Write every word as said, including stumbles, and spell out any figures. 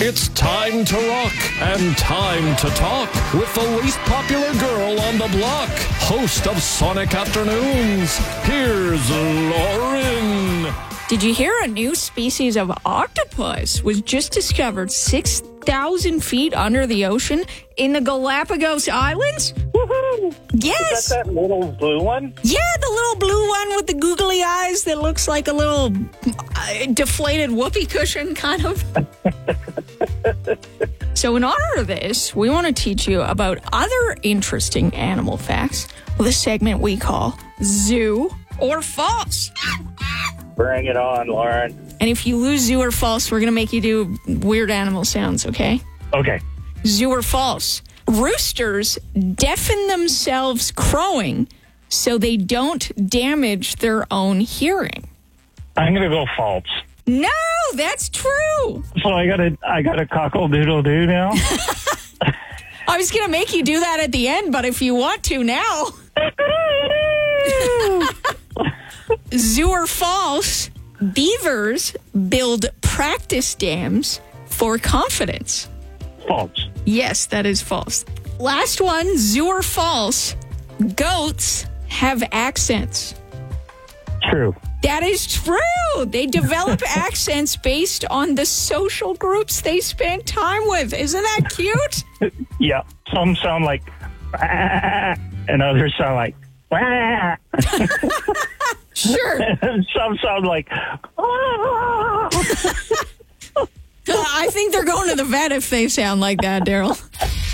It's time to rock and time to talk with the least popular girl on the block, host of Sonic Afternoons. Here's Lauren. Did you hear a new species of octopus was just discovered six thousand feet under the ocean in the Galapagos Islands? Woohoo! Yes! Is that that little blue one? Yeah, the little blue one with the googly eyes that looks like a little uh, deflated whoopee cushion, kind of. So in honor of this, we want to teach you about other interesting animal facts with a segment we call Zoo or False. Bring it on, Lauren. And if you lose Zoo or False, we're going to make you do weird animal sounds, okay? Okay. Zoo or False. Roosters deafen themselves crowing so they don't damage their own hearing. I'm gonna go false. No, that's true. So I gotta, I gotta cockle doodle doo now. I was going to make you do that at the end, but if you want to now. Zoo or False. Beavers build practice dams for confidence. False. Yes, that is false. Last one, Zoo or False. Goats have accents. True. That is true. They develop accents based on the social groups they spend time with. Isn't that cute? Yeah. Some sound like, and others sound like, Sure. and some sound like, I think they're going to the vet if they sound like that, Daryl.